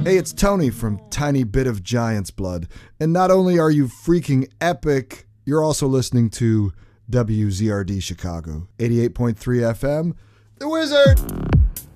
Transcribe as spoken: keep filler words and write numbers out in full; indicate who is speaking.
Speaker 1: Hey, it's Tony from Tiny Bit of Giant's Blood. And not only are you freaking epic, you're also listening to W Z R D Chicago, eighty-eight point three F M, The Wizard!